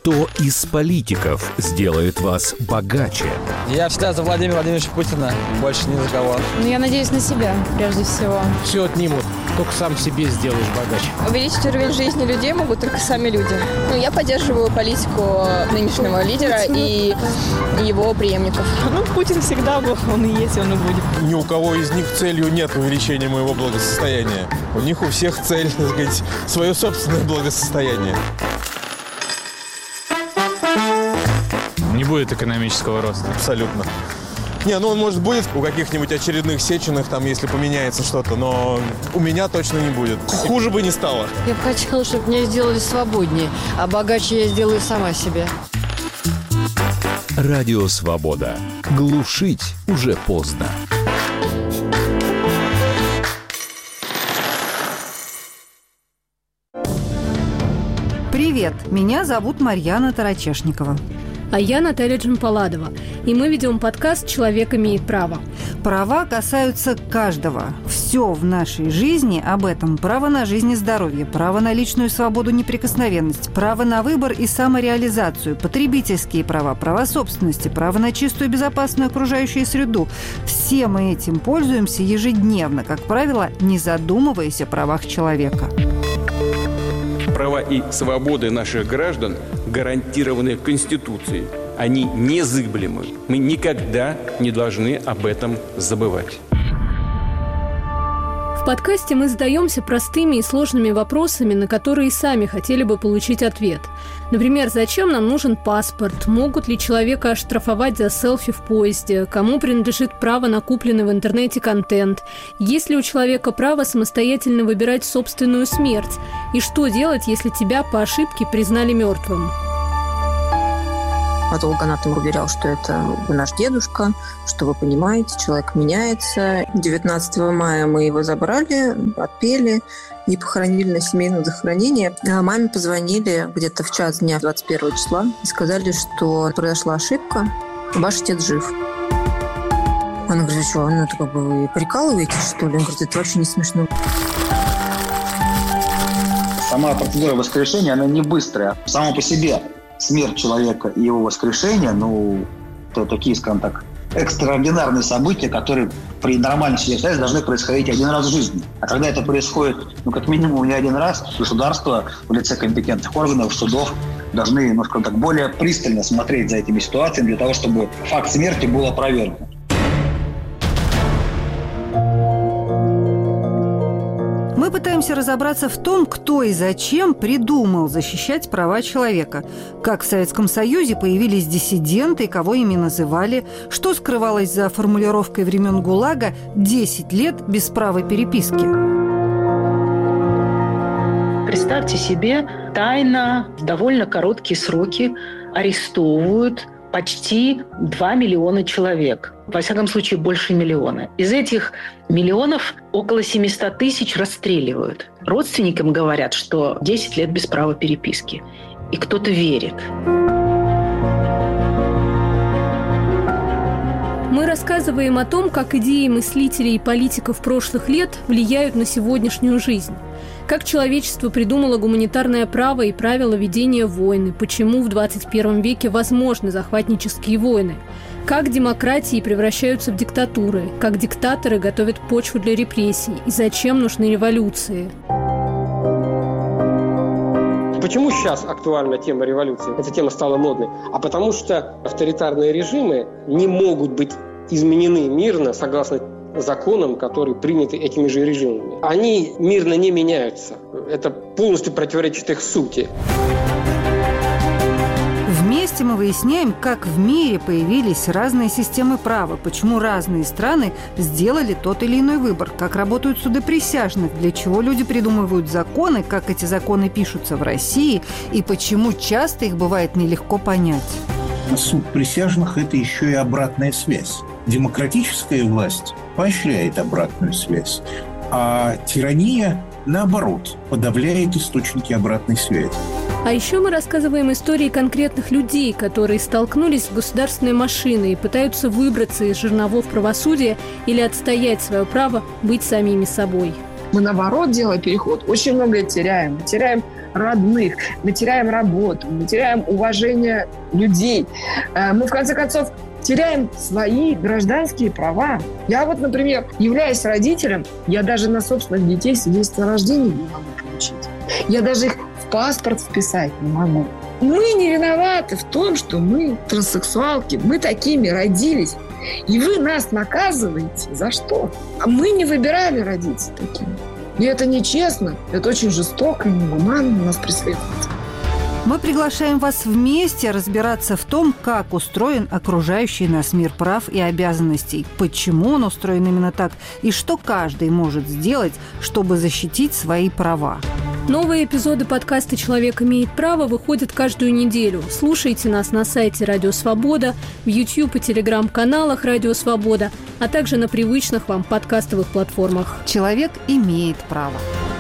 Кто из политиков сделает вас богаче? Я всегда за Владимира Владимировича Путина, больше ни за кого. Я надеюсь на себя, прежде всего. Все отнимут, только сам себе сделаешь богаче. Увеличить уровень жизни людей могут только сами люди. Я поддерживаю политику нынешнего лидера и его преемников. Путин всегда был, он и есть, он и будет. Ни у кого из них целью нет увеличения моего благосостояния. У них у всех цель, так сказать, свое собственное благосостояние. Не будет экономического роста. Абсолютно. Он, может, будет у каких-нибудь очередных Сеченых, там, если поменяется что-то, но у меня точно не будет. Хуже бы не стало. Я бы хотела, чтобы меня сделали свободнее, а богаче я сделаю сама себе. Радио «Свобода». Глушить уже поздно. Привет, меня зовут Марьяна Тарачешникова. А я Наталья Джампаладова. И мы ведем подкаст «Человек имеет право». Права касаются каждого. Все в нашей жизни об этом. Право на жизнь и здоровье, право на личную свободу, неприкосновенность, право на выбор и самореализацию, потребительские права, права собственности, право на чистую и безопасную окружающую среду. Все мы этим пользуемся ежедневно, как правило, не задумываясь о правах человека. Права и свободы наших граждан гарантированы Конституцией. Они незыблемы. Мы никогда не должны об этом забывать. В подкасте мы задаемся простыми и сложными вопросами, на которые сами хотели бы получить ответ. Например, зачем нам нужен паспорт? Могут ли человека оштрафовать за селфи в поезде? Кому принадлежит право на купленный в интернете контент? Есть ли у человека право самостоятельно выбирать собственную смерть? И что делать, если тебя по ошибке признали мертвым? Патологоанатом уверял, что это наш дедушка, что вы понимаете, человек меняется. 19 мая мы его забрали, отпели и похоронили на семейном захоронении. А маме позвонили где-то в час дня 21 числа и сказали, что произошла ошибка, ваш отец жив. Она говорит, что, вы прикалываетесь, что ли? Он говорит, это вообще не смешно. Сама процедура воскрешения, она не быстрая. Сама по себе смерть человека и его воскрешение, это такие, скажем так, экстраординарные события, которые при нормальной ситуации должны происходить один раз в жизни. А когда это происходит, как минимум не один раз, государство в лице компетентных органов, судов должны, более пристально смотреть за этими ситуациями для того, чтобы факт смерти был опровергнут. Мы пытаемся разобраться в том, кто и зачем придумал защищать права человека. Как в Советском Союзе появились диссиденты и кого ими называли, что скрывалось за формулировкой времен ГУЛАГа «10 лет без права переписки». Представьте себе, тайно в довольно короткие сроки арестовывают почти 2 миллиона человек. Во всяком случае, больше миллиона. Из этих миллионов около 700 тысяч расстреливают. Родственникам говорят, что 10 лет без права переписки. И кто-то верит. Мы рассказываем о том, как идеи мыслителей и политиков прошлых лет влияют на сегодняшнюю жизнь. Как человечество придумало гуманитарное право и правила ведения войны, почему в 21 веке возможны захватнические войны, как демократии превращаются в диктатуры, как диктаторы готовят почву для репрессий и зачем нужны революции. Почему сейчас актуальна тема революции? Эта тема стала модной. А потому что авторитарные режимы не могут быть изменены мирно согласно законам, которые приняты этими же режимами. Они мирно не меняются. Это полностью противоречит их сути. Вместе мы выясняем, как в мире появились разные системы права, почему разные страны сделали тот или иной выбор, как работают суды присяжных, для чего люди придумывают законы, как эти законы пишутся в России и почему часто их бывает нелегко понять. Суд присяжных – это еще и обратная связь. Демократическая власть поощряет обратную связь, а тирания, наоборот, подавляет источники обратной связи. А еще мы рассказываем истории конкретных людей, которые столкнулись с государственной машиной и пытаются выбраться из жерновов правосудия или отстоять свое право быть самими собой. Мы, наоборот, делая переход, очень многое теряем. Теряем родных, мы теряем работу, мы теряем уважение людей. Мы, в конце концов, теряем свои гражданские права. Я вот, например, являясь родителем, я даже на собственных детей свидетельство о рождении не могу получить. Я даже их в паспорт вписать не могу. Мы не виноваты в том, что мы транссексуалки, мы такими родились. И вы нас наказываете. За что? А мы не выбирали родиться такими. И это нечестно, это очень жестоко и негуманно нас преследует. Мы приглашаем вас вместе разбираться в том, как устроен окружающий нас мир прав и обязанностей, почему он устроен именно так и что каждый может сделать, чтобы защитить свои права. Новые эпизоды подкаста «Человек имеет право» выходят каждую неделю. Слушайте нас на сайте «Радио Свобода», в YouTube и Telegram-каналах «Радио Свобода», а также на привычных вам подкастовых платформах. «Человек имеет право».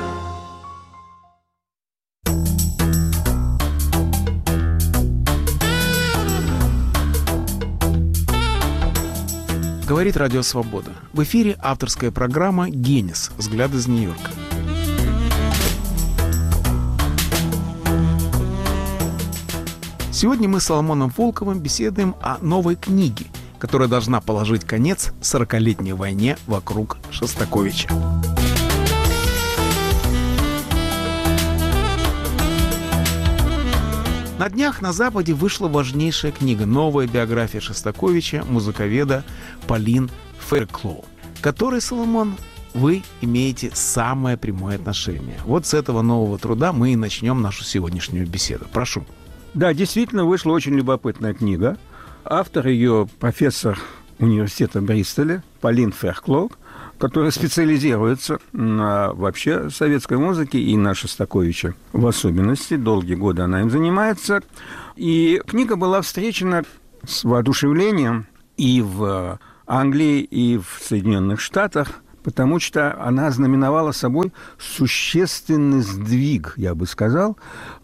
Говорит Радио Свобода. В эфире авторская программа «Генис. Взгляд из Нью-Йорка». Сегодня мы с Соломоном Волковым беседуем о новой книге, которая должна положить конец 40-летней войне вокруг Шостаковича. На днях на Западе вышла важнейшая книга, новая биография Шостаковича, музыковеда Полин Фэрклоу, к которой, Соломон, вы имеете самое прямое отношение. Вот с этого нового труда мы и начнем нашу сегодняшнюю беседу. Прошу. Да, действительно, вышла очень любопытная книга. Автор ее профессор университета Бристоля Полин Фэрклоу, которая специализируется на вообще советской музыке и на Шостаковиче в особенности. Долгие годы она им занимается. И книга была встречена с воодушевлением и в Англии, и в Соединенных Штатах, потому что она знаменовала собой существенный сдвиг, я бы сказал,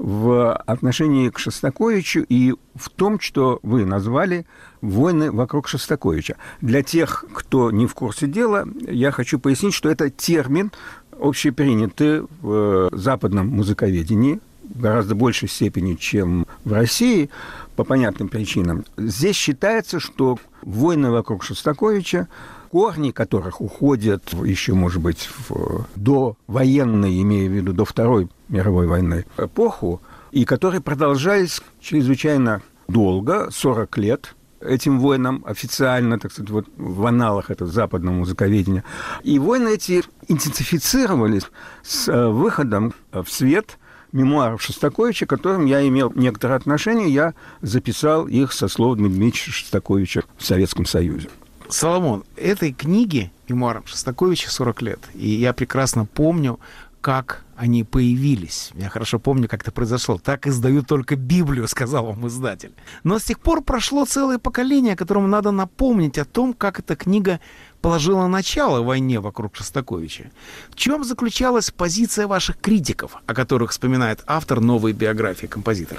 в отношении к Шостаковичу и в том, что вы назвали «Войны вокруг Шостаковича». Для тех, кто не в курсе дела, я хочу пояснить, что это термин, общепринятый в западном музыковедении, в гораздо большей степени, чем в России, по понятным причинам. Здесь считается, что войны вокруг Шостаковича, корни которых уходят еще, может быть, в довоенной, имея в виду до Второй мировой войны, эпоху, и которые продолжались чрезвычайно долго, 40 лет, этим войнам официально, так сказать, вот в аналах этого западного музыковедения. И войны эти интенсифицировались с выходом в свет мемуаров Шостаковича, к которым я имел некоторое отношение. Я записал их со слов Дмитрия Дмитриевича Шостаковича в Советском Союзе. Соломон, этой книге, мемуарам Шостаковича, 40 лет. И я прекрасно помню, как они появились. Я хорошо помню, как это произошло. Так издают только Библию, сказал вам издатель. Но с тех пор прошло целое поколение, которому надо напомнить о том, как эта книга положила начало войне вокруг Шостаковича. В чем заключалась позиция ваших критиков, о которых вспоминает автор новой биографии композитора?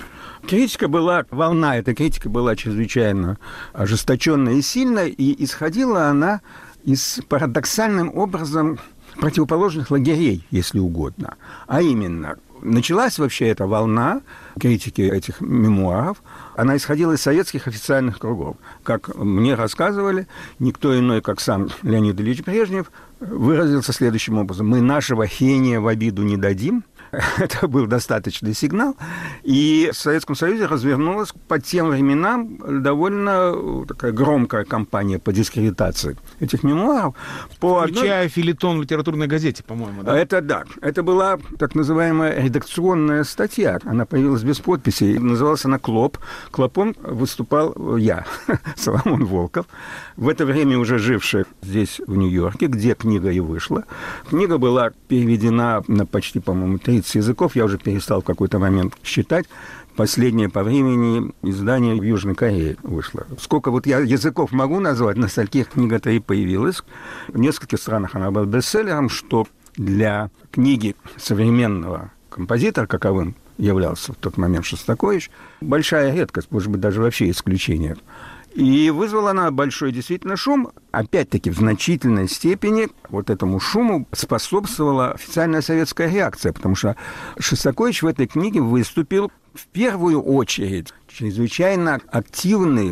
Волна этой критики была чрезвычайно ожесточенная и сильная, и исходила она из парадоксальным образом противоположных лагерей, если угодно. А именно, началась вообще эта волна критики этих мемуаров, она исходила из советских официальных кругов. Как мне рассказывали, никто иной, как сам Леонид Ильич Брежнев, выразился следующим образом: «Мы нашего гения в обиду не дадим». Это был достаточный сигнал. И в Советском Союзе развернулась по тем временам довольно такая громкая кампания по дискредитации этих мемуаров. Включая фельетон в литературной газете, по-моему, да? Это да. Это была так называемая редакционная статья. Она появилась без подписи. Называлась она «Клоп». Клопом выступал я, Соломон Волков, в это время уже живший здесь, в Нью-Йорке, где книга и вышла. Книга была переведена на почти, по-моему, 30 языков. Я уже перестал в какой-то момент считать. Последнее по времени издание в Южной Корее вышло. Сколько вот я языков могу назвать, на стольких книга-то и появилась. В нескольких странах она была бестселлером, что для книги современного композитора, каковым являлся в тот момент Шостакович, большая редкость, может быть, даже вообще исключение. И вызвала она большой действительно шум. Опять-таки, в значительной степени вот этому шуму способствовала официальная советская реакция, потому что Шостакович в этой книге выступил в первую очередь чрезвычайно активный,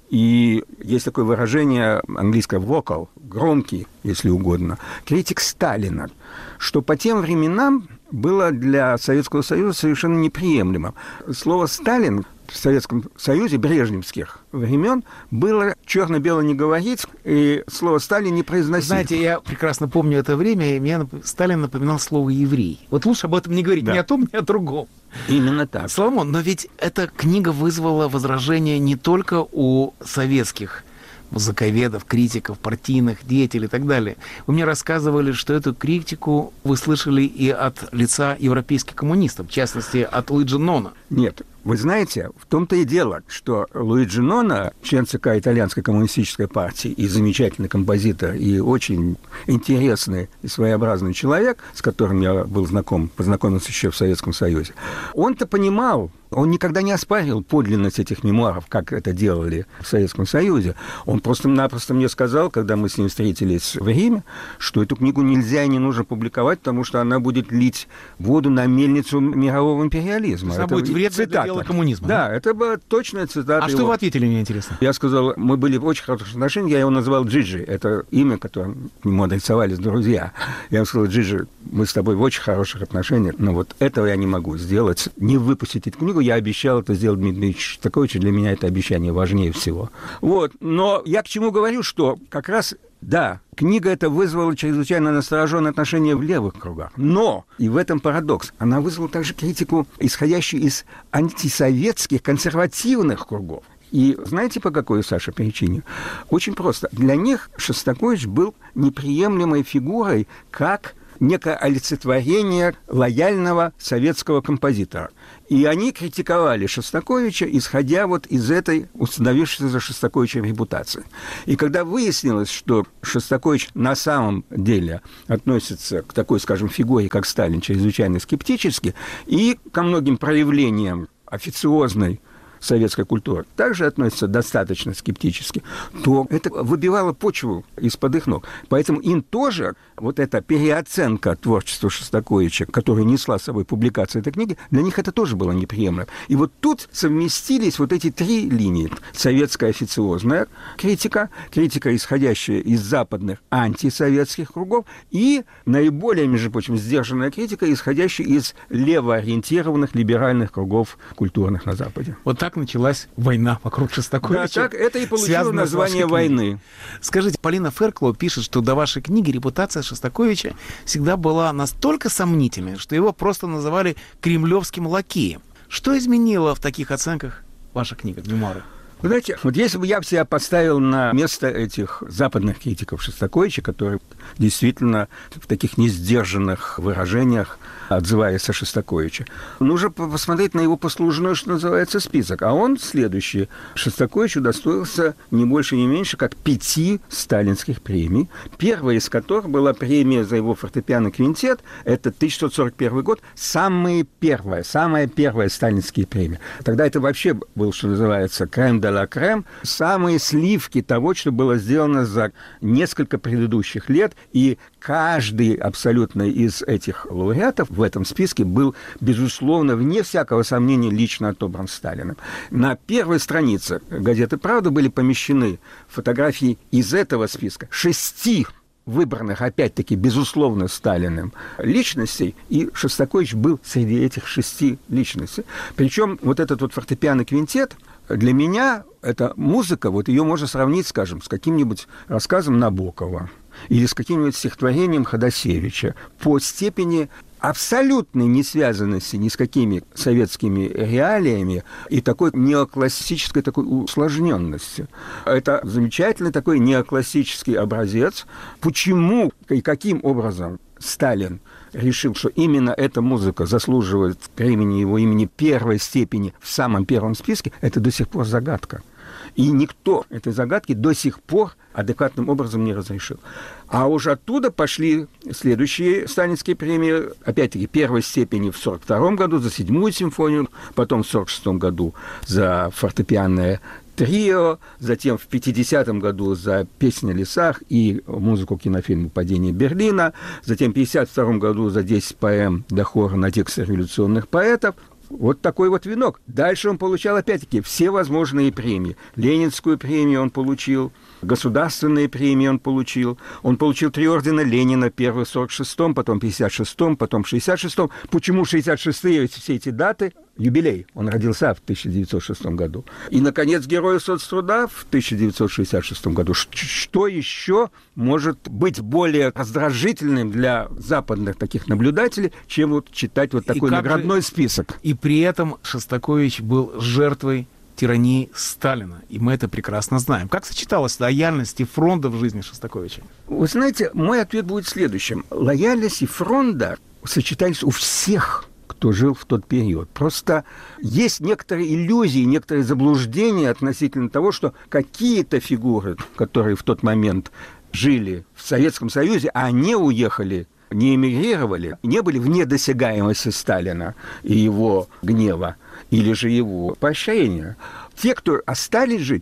и есть такое выражение английское «vocal», громкий, если угодно, критик Сталина, что по тем временам было для Советского Союза совершенно неприемлемо. Слово «Сталин» в Советском Союзе брежневских времен было черно-бело не говорить, и слово «Сталин» не произносить. Знаете, я прекрасно помню это время, и мне Сталин напоминал слово «еврей». Вот лучше об этом не говорить, ни о том, ни о другом. Именно так. Соломон, но ведь эта книга вызвала возражения не только у советских музыковедов, критиков, партийных деятелей и так далее. Вы мне рассказывали, что эту критику вы слышали и от лица европейских коммунистов, в частности, от Луиджи Ноно. Нет, вы знаете, в том-то и дело, что Луиджи Ноно, член ЦК Итальянской коммунистической партии и замечательный композитор, и очень интересный и своеобразный человек, с которым я был знаком, познакомился еще в Советском Союзе, он-то понимал, он никогда не оспаривал подлинность этих мемуаров, как это делали в Советском Союзе. Он просто-напросто мне сказал, когда мы с ним встретились в Риме, что эту книгу нельзя и не нужно публиковать, потому что она будет лить воду на мельницу мирового империализма. Это будет вредно для дела коммунизма. Да, это была точная цитата. А что вы ответили, мне интересно? Я сказал, мы были в очень хороших отношениях, я его назвал Джиджи. Это имя, которое к нему адресовались друзья. Я ему сказал: Джиджи, мы с тобой в очень хороших отношениях, но вот этого я не могу сделать, не выпустить эту книгу. Я обещал это сделать Дмитрию Шостаковичу, для меня это обещание важнее всего. Вот. Но я к чему говорю, что как раз, да, книга эта вызвала чрезвычайно настороженное отношение в левых кругах. Но, и в этом парадокс, она вызвала также критику, исходящую из антисоветских консервативных кругов. И знаете, по какой, Саша, причине? Очень просто. Для них Шостакович был неприемлемой фигурой, как некое олицетворение лояльного советского композитора. И они критиковали Шостаковича, исходя вот из этой установившейся за Шостаковичем репутации. И когда выяснилось, что Шостакович на самом деле относится к такой, скажем, фигуре, как Сталин, чрезвычайно скептически, и ко многим проявлениям официозной советской культуры также относится достаточно скептически, то это выбивало почву из-под их ног. Поэтому им тоже вот эта переоценка творчества Шостаковича, которая несла с собой публикация этой книги, для них это тоже было неприемлемо. И вот тут совместились вот эти три линии. Советская официозная критика, критика, исходящая из западных антисоветских кругов, и наиболее, между прочим, сдержанная критика, исходящая из левоориентированных либеральных кругов культурных на Западе. Вот так началась война вокруг Шостаковича. Да, так это и получило название войны. Скажите, Полина Ферклоу пишет, что до вашей книги репутация Шостаковича всегда была настолько сомнительной, что его просто называли кремлевским лакеем. Что изменило в таких оценках ваша книга, мемуары? Вы знаете, вот если бы я себя поставил на место этих западных критиков Шостаковича, которые действительно в таких несдержанных выражениях отзывались о Шостаковиче, нужно посмотреть на его послужной, что называется, список. А он следующий. Шостакович удостоился не больше, не меньше, как 5 сталинских премий. Первая из которых была премия за его фортепиано квинтет. Это 1941 год. Самая первая сталинские премии. Тогда это вообще был, что называется, крем де ла крем. Самые сливки того, что было сделано за несколько предыдущих лет. И каждый абсолютно из этих лауреатов в этом списке был, безусловно, вне всякого сомнения, лично отобран Сталиным. На первой странице газеты «Правда» были помещены фотографии из этого списка 6 выбранных, опять-таки, безусловно, Сталиным личностей, и Шостакович был среди этих 6 личностей. Причем вот этот вот фортепиано-квинтет, для меня эта музыка, вот ее можно сравнить, скажем, с каким-нибудь рассказом Набокова или с каким-нибудь стихотворением Ходосевича по степени абсолютной несвязанности ни с какими советскими реалиями и такой неоклассической такой усложненности. Это замечательный такой неоклассический образец. Почему и каким образом Сталин решил, что именно эта музыка заслуживает премии его имени первой степени в самом первом списке, это до сих пор загадка. И никто этой загадки до сих пор адекватным образом не разрешил. А уже оттуда пошли следующие сталинские премии, опять-таки, первой степени в 1942 году за 7-ю симфонию, потом в 1946 году за фортепианное «Трио», затем в 50-м году за «Песни о лесах» и музыку к кинофильму «Падение Берлина», затем в 52-м году за 10 поэм для хора на тексты революционных поэтов. Вот такой вот венок. Дальше он получал, опять-таки, все возможные премии. Ленинскую премию он получил, государственные премии он получил. Он получил 3 ордена Ленина, первый в 46-м, потом в 56-м, потом в 66-м. Почему 66-е, все эти даты? Юбилей. Он родился в 1906 году. И, наконец, Герой соцтруда в 1966 году. Что еще может быть более раздражительным для западных таких наблюдателей, чем вот читать вот такой наградной список? И при этом Шостакович был жертвой тирании Сталина. И мы это прекрасно знаем. Как сочеталась лояльность и фронта в жизни Шостаковича? Вы знаете, мой ответ будет следующим. Лояльность и фронта сочетались у всех, кто жил в тот период. Просто есть некоторые иллюзии, некоторые заблуждения относительно того, что какие-то фигуры, которые в тот момент жили в Советском Союзе, они уехали, не эмигрировали, не были вне досягаемости Сталина и его гнева, или же его поощрения. Те, кто остались жить,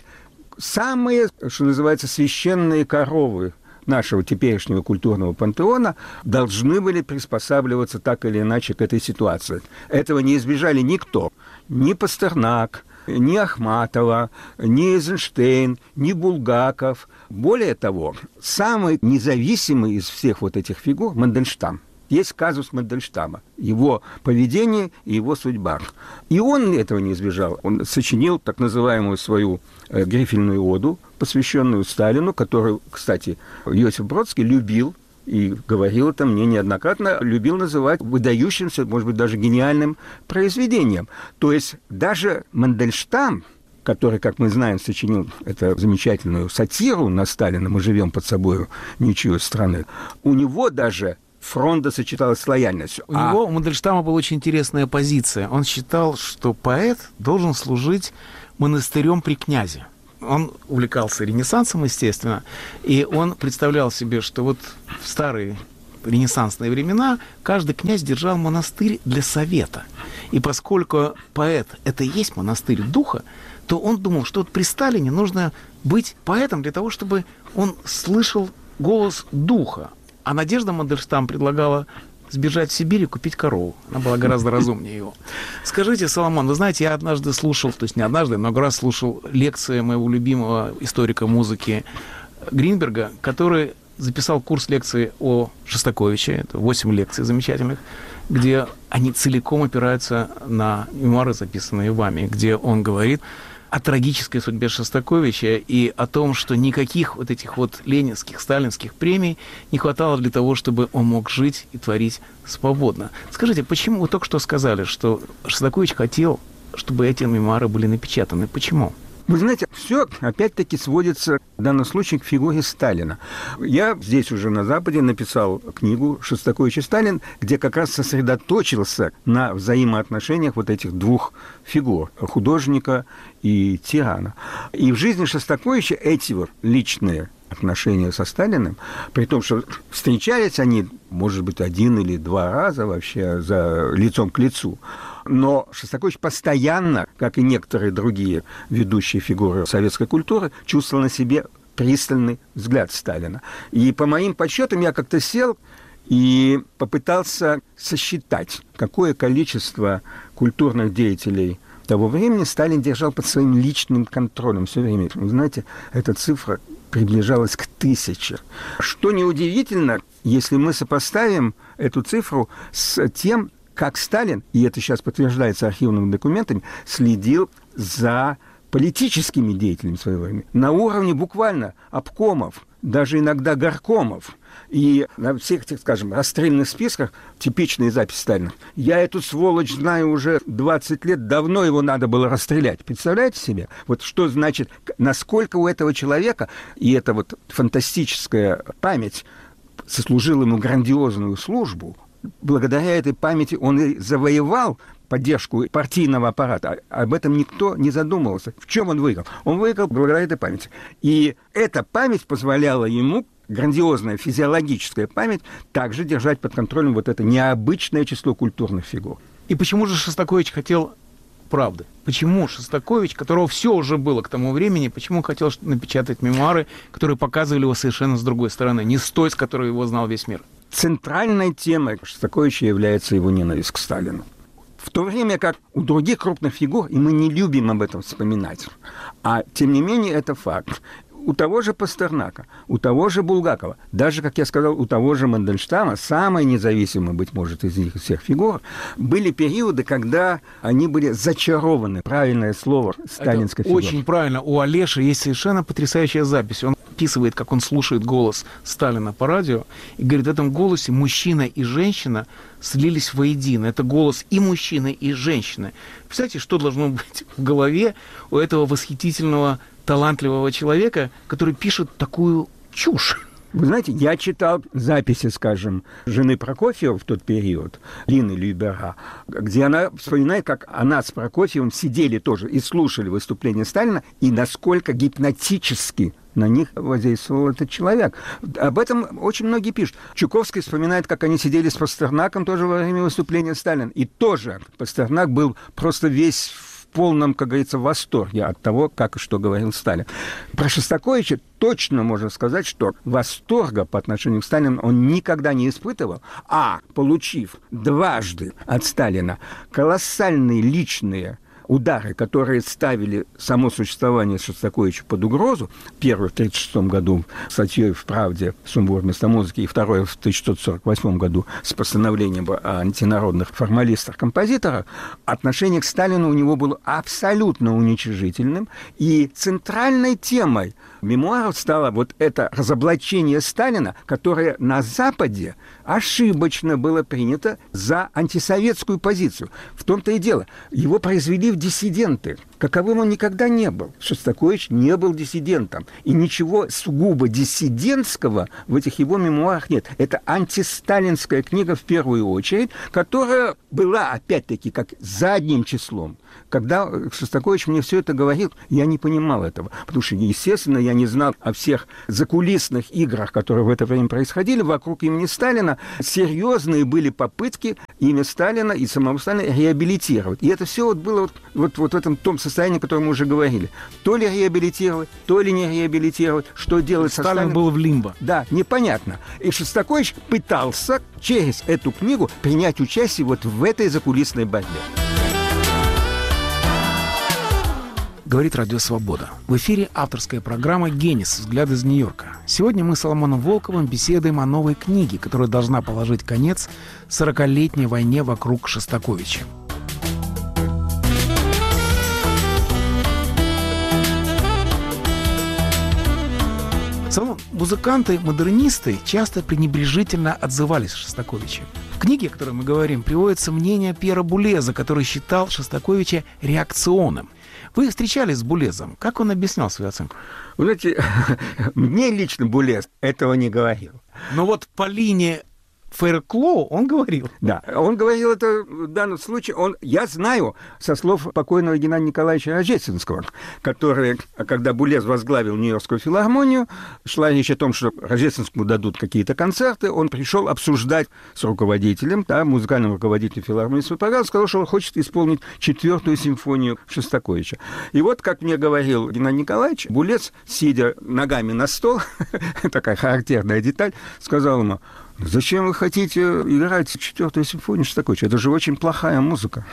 самые, что называется, священные коровы нашего теперешнего культурного пантеона должны были приспосабливаться так или иначе к этой ситуации. Этого не избежали никто. Ни Пастернак, ни Ахматова, ни Эйзенштейн, ни Булгаков. Более того, самый независимый из всех вот этих фигур – Мандельштам. Есть казус Мандельштама, его поведение и его судьба. И он этого не избежал. Он сочинил так называемую свою грифельную оду, посвященную Сталину, которую, кстати, Иосиф Бродский любил и говорил это мне неоднократно, любил называть выдающимся, может быть, даже гениальным произведением. То есть даже Мандельштам, который, как мы знаем, сочинил эту замечательную сатиру на Сталина «Мы живем под собою ничьей страны», у него даже фронта сочеталась с лояльностью. У него, у Мандельштама была очень интересная позиция. Он считал, что поэт должен служить монастырем при князе. Он увлекался Ренессансом, естественно, и он представлял себе, что вот в старые ренессансные времена каждый князь держал монастырь для совета. И поскольку поэт – это и есть монастырь духа, то он думал, что вот при Сталине нужно быть поэтом для того, чтобы он слышал голос духа. А Надежда Мандельштам предлагала сбежать в Сибирь и купить корову. Она была гораздо разумнее его. Скажите, Соломон, вы знаете, я однажды слушал, то есть не однажды, много раз слушал лекции моего любимого историка музыки Гринберга, который записал курс лекций о Шостаковиче, это 8 лекций замечательных, где они целиком опираются на мемуары, записанные вами, где он говорит о трагической судьбе Шостаковича и о том, что никаких вот этих вот ленинских, сталинских премий не хватало для того, чтобы он мог жить и творить свободно. Скажите, почему вы только что сказали, что Шостакович хотел, чтобы эти мемуары были напечатаны? Почему? Вы знаете, все опять-таки сводится в данном случае к фигуре Сталина. Я здесь уже на Западе написал книгу «Шостакович и Сталин», где как раз сосредоточился на взаимоотношениях вот этих двух фигур – художника и тирана. И в жизни Шостаковича эти вот личные отношения со Сталиным, при том, что встречались они, может быть, 1 или 2 раза вообще за лицом к лицу. Но Шостакович постоянно, как и некоторые другие ведущие фигуры советской культуры, чувствовал на себе пристальный взгляд Сталина. И по моим подсчетам я как-то сел и попытался сосчитать, какое количество культурных деятелей того времени Сталин держал под своим личным контролем все время. Вы знаете, эта цифра приближалась к 1000. Что неудивительно, если мы сопоставим эту цифру с тем, как Сталин, и это сейчас подтверждается архивными документами, следил за политическими деятелями своего времени. На уровне буквально обкомов, даже иногда горкомов. И на всех этих, скажем, расстрельных списках типичные записи Сталина. Я эту сволочь знаю уже 20 лет, давно его надо было расстрелять. Представляете себе? Вот что значит, насколько у этого человека, и эта вот фантастическая память сослужила ему грандиозную службу, благодаря этой памяти он и завоевал поддержку партийного аппарата. Об этом никто не задумывался. В чем он выиграл? Он выиграл благодаря этой памяти. И эта память позволяла ему, грандиозная физиологическая память, также держать под контролем вот это необычное число культурных фигур. И почему же Шостакович хотел правды. Почему Шостакович, которого все уже было к тому времени, почему он хотел напечатать мемуары, которые показывали его совершенно с другой стороны, не с той, с которой его знал весь мир? Центральной темой Шостаковича является его ненависть к Сталину. В то время как у других крупных фигур, и мы не любим об этом вспоминать, а тем не менее это факт, у того же Пастернака, у того же Булгакова, даже, как я сказал, у того же Мандельштама, самой независимой, быть может, из них всех фигур, были периоды, когда они были зачарованы, правильное слово, сталинской фигурой. Очень правильно. У Олеши есть совершенно потрясающая запись. Он описывает, как он слушает голос Сталина по радио, и говорит, в этом голосе мужчина и женщина слились воедино. Это голос и мужчины, и женщины. Представляете, что должно быть в голове у этого восхитительного, талантливого человека, который пишет такую чушь? Вы знаете, я читал записи, скажем, жены Прокофьева в тот период, Лины Люйбера, где она вспоминает, как она с Прокофьевым сидели тоже и слушали выступления Сталина, и насколько гипнотически на них воздействовал этот человек. Об этом очень многие пишут. Чуковский вспоминает, как они сидели с Пастернаком тоже во время выступления Сталина. И тоже Пастернак был просто весь в полном, как говорится, восторге от того, как и что говорил Сталин. Про Шостаковича точно можно сказать, что восторга по отношению к Сталину он никогда не испытывал, а получив дважды от Сталина колоссальные личные удары, которые ставили само существование Шостаковича под угрозу, первый в 1936 году статьей в «Правде» «Сумбур вместо музыки» и второй в 1948 году с постановлением о антинародных формалистах-композиторах, отношение к Сталину у него было абсолютно уничижительным, и центральной темой мемуаров стало вот это разоблачение Сталина, которое на Западе ошибочно было принято за антисоветскую позицию. В том-то и дело. Его произвели в диссиденты, каковым он никогда не был. Шостакович не был диссидентом. И ничего сугубо диссидентского в этих его мемуарах нет. Это антисталинская книга в первую очередь, которая была, опять-таки, как задним числом. Когда Шостакович мне все это говорил, я не понимал этого. Потому что, естественно, я не знал о всех закулисных играх, которые в это время происходили вокруг имени Сталина. Серьезные были попытки имя Сталина и самого Сталина реабилитировать. И это все вот было вот в этом том состоянии, о котором мы уже говорили. То ли реабилитировать, то ли не реабилитировать. Что делать со Сталином? Сталин был в лимбо. Да, непонятно. И Шостакович пытался через эту книгу принять участие вот в этой закулисной борьбе. Говорит Радио Свобода. В эфире авторская программа «Генис. Взгляд из Нью-Йорка». Сегодня мы с Соломоном Волковым беседуем о новой книге, которая должна положить конец 40-летней войне вокруг Шостаковича. Музыканты-модернисты часто пренебрежительно отзывались о Шостаковиче. В книге, о которой мы говорим, приводится мнение Пьера Булеза, который считал Шостаковича реакционным. Вы встречались с Булезом. Как он объяснял свою оценку? Вы знаете, мне лично Булез этого не говорил. Но вот по линии Фейерклоу он говорил. Да, он говорил это в данном случае. Я знаю со слов покойного Геннадия Николаевича Рождественского, который, когда Булез возглавил Нью-Йоркскую филармонию, шла речь о том, что Рождественскому дадут какие-то концерты, он пришел обсуждать с руководителем, музыкальным руководителем филармонии свою программу, сказал, что он хочет исполнить 4-ю симфонию Шостаковича. И вот, как мне говорил Геннадий Николаевич, Булез, сидя ногами на стол, такая характерная деталь, сказал ему: «Зачем вы хотите играть 4-ю симфонию Шостаковича? Это же очень плохая музыка».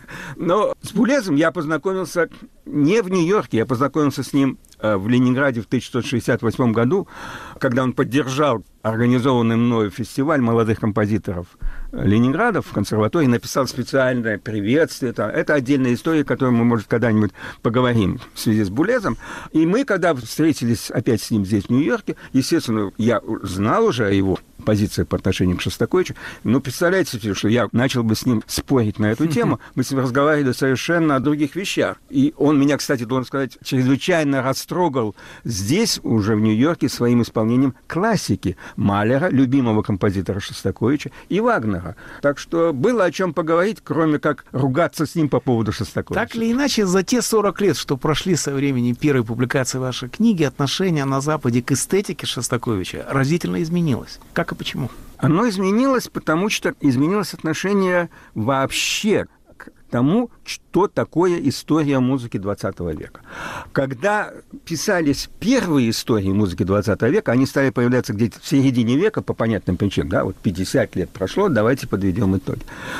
Но с Булезом я познакомился не в Нью-Йорке, я познакомился с ним в Ленинграде в 1968 году, когда он поддержал организованный мною фестиваль молодых композиторов Ленинграда в консерватории, написал специальное приветствие. Это отдельная история, о которой мы, может, когда-нибудь поговорим в связи с Булезом. И мы, когда встретились опять с ним здесь, в Нью-Йорке, естественно, я знал уже о его позиции по отношению к Шостаковичу, но представляете себе, что я начал бы с ним спорить на эту тему, мы с ним разговаривали совершенно о других вещах. И он меня, кстати, должен сказать, чрезвычайно растрогал здесь, уже в Нью-Йорке, своим исполнением классики Малера, любимого композитора Шостаковича, и Вагнера. Так что было о чем поговорить, кроме как ругаться с ним по поводу Шостаковича. Так или иначе, за те 40 лет, что прошли со времени первой публикации вашей книги, отношение на Западе к эстетике Шостаковича разительно изменилось. Как и почему? Оно изменилось, потому что изменилось отношение вообще к тому, что такое история музыки 20 века. Когда писались первые истории музыки 20 века, они стали появляться где-то в середине века по понятным причинам. Да? Вот 50 лет прошло, давайте подведем итоги.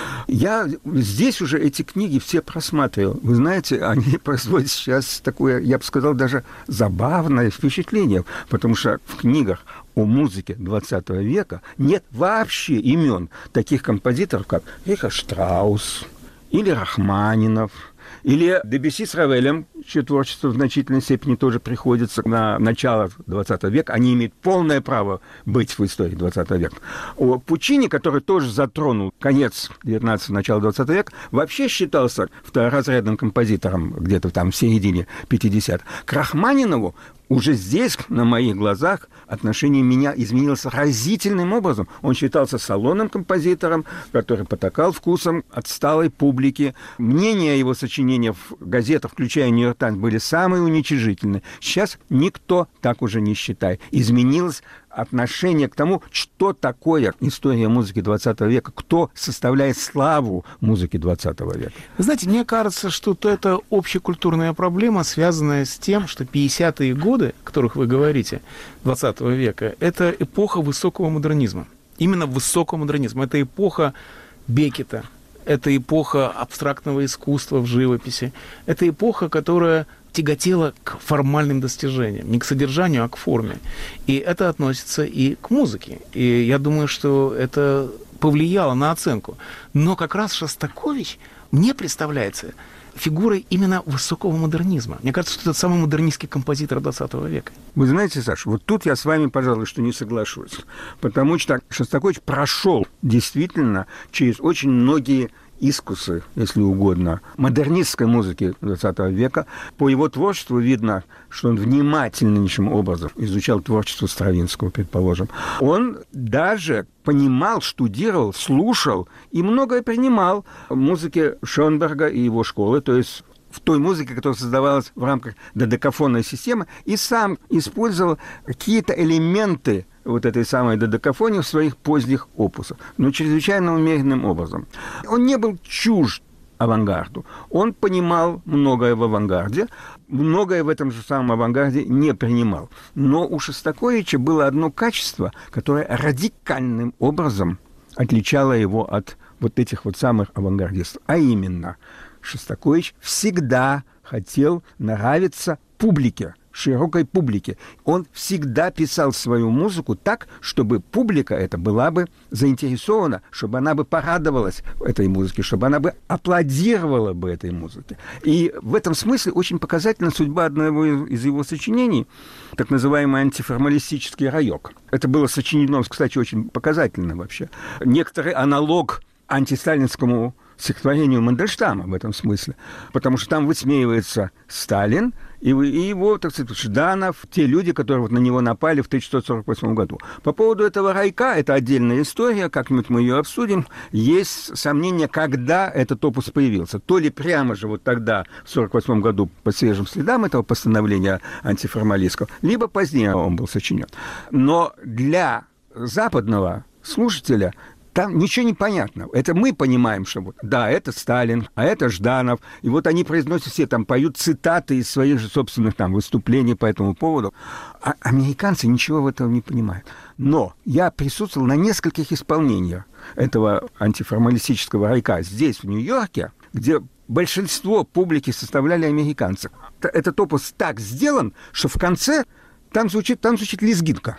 Я здесь уже эти книги все просматривал. Вы знаете, они производят сейчас такое, я бы сказал, даже забавное впечатление, потому что в книгах о музыке 20 века нет вообще имен таких композиторов, как Рихард Штраус или Рахманинов, или Дебюсси с Равелем, чье творчество в значительной степени тоже приходится на начало 20 века. Они имеют полное право быть в истории 20 века. О Пучини, который тоже затронул конец 19-го, начало 20 века, вообще считался второразрядным композитором где-то там в середине 50-х. К Рахманинову уже здесь, на моих глазах, отношение меня изменилось разительным образом. Он считался салонным композитором, который потакал вкусом отсталой публики. Мнения его сочинения в газетах, включая «Нью-Йорк Таймс», были самые уничижительные. Сейчас никто так уже не считает. Изменилось отношение к тому, что такое история музыки 20 века, кто составляет славу музыки 20 века. Вы знаете, мне кажется, что это общекультурная проблема, связанная с тем, что 50-е годы, о которых вы говорите, 20 века, это эпоха высокого модернизма. Именно высокого модернизма. Это эпоха Беккета, это эпоха абстрактного искусства в живописи, это эпоха, которая тяготела к формальным достижениям, не к содержанию, а к форме. И это относится и к музыке. И я думаю, что это повлияло на оценку. Но как раз Шостакович мне представляется фигурой именно высокого модернизма. Мне кажется, что это самый модернистский композитор 20 века. Вы знаете, Саша, вот тут я с вами, пожалуй, что не соглашусь. Потому что Шостакович прошел действительно через очень многие искусы, если угодно, модернистской музыки 20 века. По его творчеству видно, что он внимательнейшим образом изучал творчество Стравинского, предположим. Он даже понимал, штудировал, слушал и многое принимал в музыке Шонберга и его школы, то есть в той музыке, которая создавалась в рамках додекафонной системы, и сам использовал какие-то элементы вот этой самой додекафонии в своих поздних опусах, но чрезвычайно умеренным образом. Он не был чужд авангарду. Он понимал многое в авангарде, многое в этом же самом авангарде не принимал. Но у Шостаковича было одно качество, которое радикальным образом отличало его от вот этих вот самых авангардистов. А именно, Шостакович всегда хотел нравиться публике, широкой публике. Он всегда писал свою музыку так, чтобы публика эта была бы заинтересована, чтобы она бы порадовалась этой музыке, чтобы она бы аплодировала бы этой музыке. И в этом смысле очень показательна судьба одного из его сочинений, так называемый антиформалистический раёк. Это было сочинено, кстати, очень показательно вообще. Некоторый аналог антисталинскому стихотворению Мандельштама в этом смысле, потому что там высмеивается Сталин и его, так сказать, Жданов, те люди, которые вот на него напали в 1948 году. По поводу этого райка, это отдельная история, как-нибудь мы ее обсудим. Есть сомнения, когда этот опус появился. То ли прямо же вот тогда, в 1948 году, по свежим следам этого постановления антиформалистского, либо позднее он был сочинен. Но для западного слушателя там ничего не понятно. Это мы понимаем, что вот, да, это Сталин, а это Жданов. И вот они произносят все, там, поют цитаты из своих же собственных там выступлений по этому поводу. А американцы ничего в этом не понимают. Но я присутствовал на нескольких исполнениях этого антиформалистического райка здесь, в Нью-Йорке, где большинство публики составляли американцы. Этот опус так сделан, что в конце там звучит лезгинка.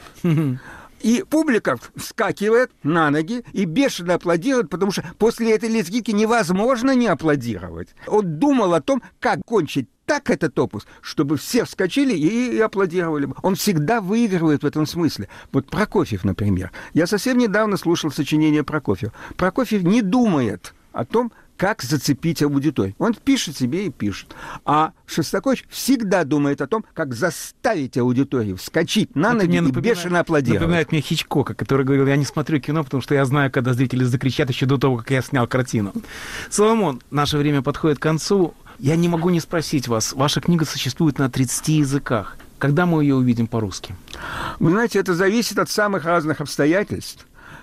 И публика вскакивает на ноги и бешено аплодирует, потому что после этой лезгинки невозможно не аплодировать. Он думал о том, как кончить так этот опус, чтобы все вскочили и аплодировали. Он всегда выигрывает в этом смысле. Вот Прокофьев, например. Я совсем недавно слушал сочинение Прокофьева. Прокофьев не думает о том, как зацепить аудиторию. Он пишет себе и пишет. А Шостакович всегда думает о том, как заставить аудиторию вскочить на ноги и бешено аплодировать. Напоминает мне Хичкока, который говорил, я не смотрю кино, потому что я знаю, когда зрители закричат еще до того, как я снял картину. Соломон, наше время подходит к концу. Я не могу не спросить вас. Ваша книга существует на 30 языках. Когда мы ее увидим по-русски? Вы знаете, это зависит от самых разных обстоятельств.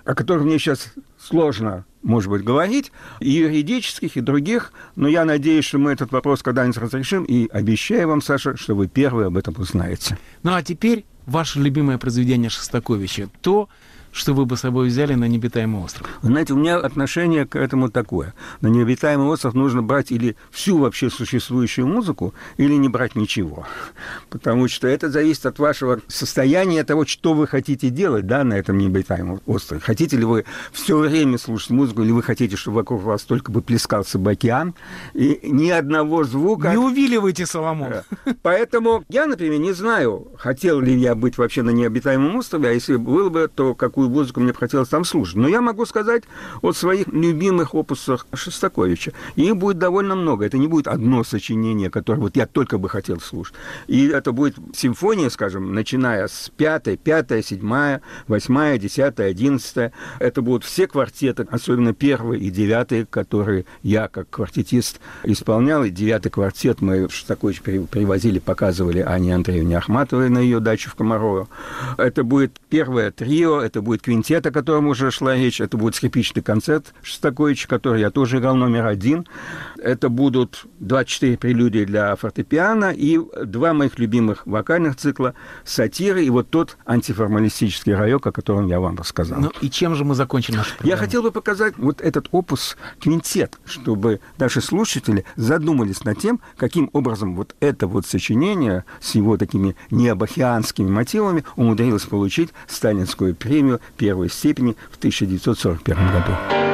о которых мне сейчас сложно, может быть, говорить, и юридических, и других, но я надеюсь, что мы этот вопрос когда-нибудь разрешим, и обещаю вам, Саша, что вы первые об этом узнаете. Ну а теперь ваше любимое произведение Шостаковича, то, что вы бы с собой взяли на необитаемый остров? Знаете, у меня отношение к этому такое. На необитаемый остров нужно брать или всю вообще существующую музыку, или не брать ничего. Потому что это зависит от вашего состояния, того, что вы хотите делать, да, на этом необитаемом острове. Хотите ли вы все время слушать музыку, или вы хотите, чтобы вокруг вас только бы плескался бы океан, и ни одного звука... Не увиливайте, Соломон. Поэтому я, например, не знаю, хотел ли я быть вообще на необитаемом острове, а если было бы, то какую музыку мне бы хотелось там слушать. Но я могу сказать о своих любимых опусах Шостаковича. И их будет довольно много. Это не будет одно сочинение, которое вот я только бы хотел слушать. И это будет симфония, скажем, начиная с 5-й, 5-я, 7-я, 8-я, 10-я, 11-я. Это будут все квартеты, особенно 1-й и 9-й, которые я как квартетист исполнял. И 9-й квартет мы Шостакович привозили, показывали Ане Андреевне Ахматовой на ее дачу в Комарово. Это будет 1-е трио, это будет квинтет, о котором уже шла речь, это будет скрипичный концерт Шостаковича, который я тоже играл номер 1. Это будут 24 прелюдии для фортепиано и 2 моих любимых вокальных цикла «Сатиры» и вот тот антиформалистический райок, о котором я вам рассказал. Ну и чем же мы закончим нашу программу? Я хотел бы показать вот этот опус «Квинтет», чтобы наши слушатели задумались над тем, каким образом вот это вот сочинение с его такими необахианскими мотивами умудрилось получить сталинскую премию 1-й степени в 1941 году.